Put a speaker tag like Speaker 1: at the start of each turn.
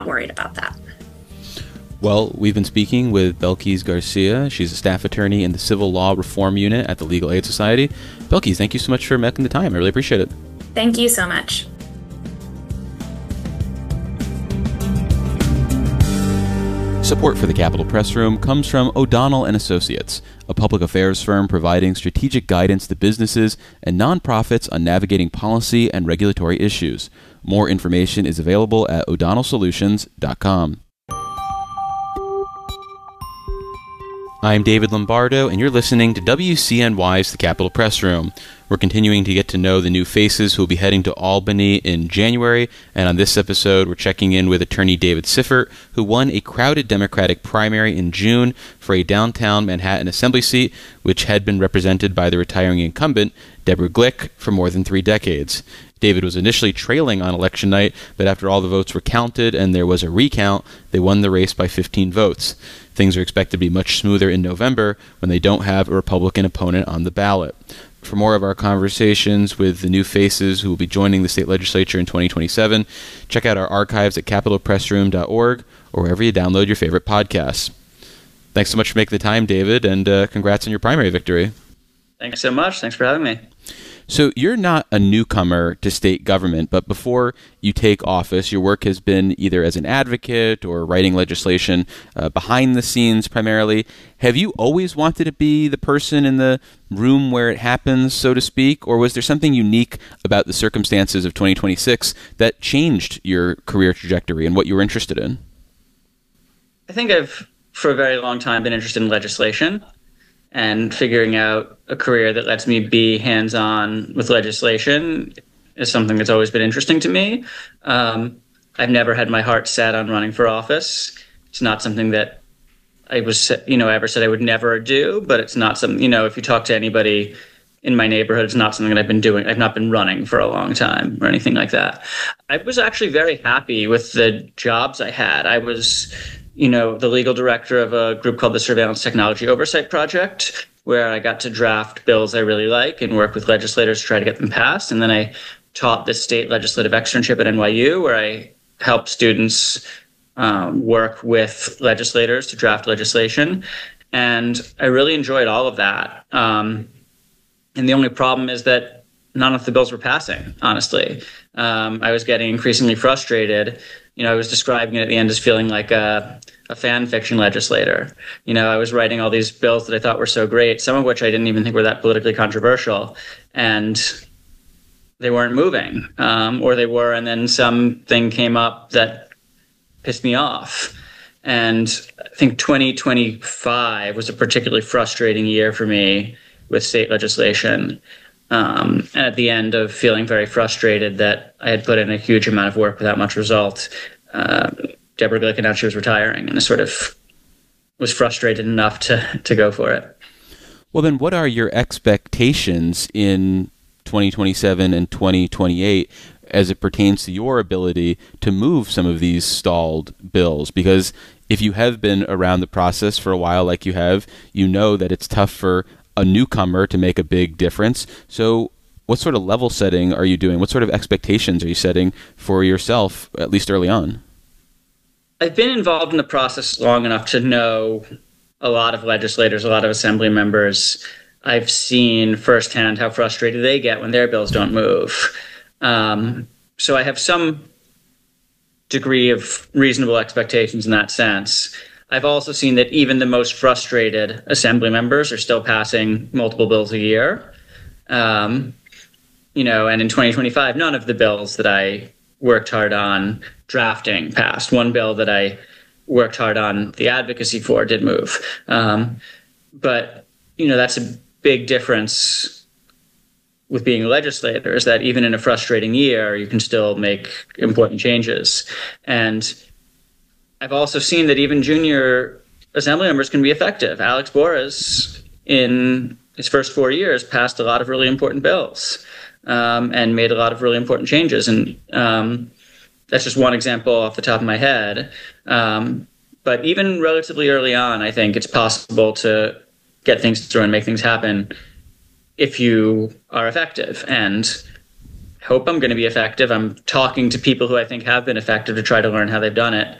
Speaker 1: worried about that.
Speaker 2: Well, we've been speaking with Belkis Garcia. She's a staff attorney in the Civil Law Reform Unit at the Legal Aid Society. Belkis, thank you so much for making the time. I really appreciate it.
Speaker 1: Thank you so much.
Speaker 2: Support for the Capitol Press Room comes from O'Donnell & Associates, a public affairs firm providing strategic guidance to businesses and nonprofits on navigating policy and regulatory issues. More information is available at o'donnellsolutions.com. I'm David Lombardo, and you're listening to WCNY's The Capitol Press Room. We're continuing to get to know the new faces who will be heading to Albany in January, and on this episode, we're checking in with attorney David Siffert, who won a crowded Democratic primary in June for a downtown Manhattan assembly seat, which had been represented by the retiring incumbent, Deborah Glick, for more than 3 decades. David was initially trailing on election night, but after all the votes were counted and there was a recount, they won the race by 15 votes. Things are expected to be much smoother in November when they don't have a Republican opponent on the ballot. For more of our conversations with the new faces who will be joining the state legislature in 2027, check out our archives at capitolpressroom.org or wherever you download your favorite podcasts. Thanks so much for making the time, David, and congrats on your primary victory.
Speaker 3: Thanks so much. Thanks for having me.
Speaker 2: So you're not a newcomer to state government, but before you take office, your work has been either as an advocate or writing legislation behind the scenes primarily. Have you always wanted to be the person in the room where it happens, so to speak, or was there something unique about the circumstances of 2026 that changed your career trajectory and what you were interested in?
Speaker 3: I think I've, for a very long time, been interested in legislation and figuring out a career that lets me be hands-on with legislation is something that's always been interesting to me. I've never had my heart set on running for office. It's not something that I was, ever said I would never do, but it's not something, if you talk to anybody in my neighborhood, it's not something that I've been doing. I've not been running for a long time or anything like that. I was actually very happy with the jobs I had. I was the legal director of a group called the Surveillance Technology Oversight Project, where I got to draft bills I really like and work with legislators to try to get them passed. And then I taught the state legislative externship at NYU, where I helped students work with legislators to draft legislation. And I really enjoyed all of that. And the only problem is that none of the bills were passing, honestly. I was getting increasingly frustrated. I was describing it at the end as feeling like a fan fiction legislator. I was writing all these bills that I thought were so great, some of which I didn't even think were that politically controversial, and they weren't moving, or they were, and then something came up that pissed me off. And I think 2025 was a particularly frustrating year for me with state legislation. And at the end of feeling very frustrated that I had put in a huge amount of work without much result, Deborah Glick announced she was retiring, and I sort of was frustrated enough to go for it.
Speaker 2: Well, then what are your expectations in 2027 and 2028 as it pertains to your ability to move some of these stalled bills? Because if you have been around the process for a while like you have, you know that it's tough for a newcomer to make a big difference. So what sort of level setting are you doing? What sort of expectations are you setting for yourself, at least early on?
Speaker 3: I've been involved in the process long enough to know a lot of legislators, a lot of assembly members. I've seen firsthand how frustrated they get when their bills don't move. So I have some degree of reasonable expectations in that sense. I've also seen that even the most frustrated assembly members are still passing multiple bills a year. And in 2025, none of the bills that I worked hard on drafting passed. One bill that I worked hard on the advocacy for did move. But that's a big difference with being a legislator, is that even in a frustrating year, you can still make important changes. And I've also seen that even junior assembly members can be effective. Alex Borras, in his first 4 years, passed a lot of really important bills and made a lot of really important changes. And that's just one example off the top of my head. But even relatively early on, I think it's possible to get things through and make things happen if you are effective. And hope I'm going to be effective. I'm talking to people who I think have been effective to try to learn how they've done it.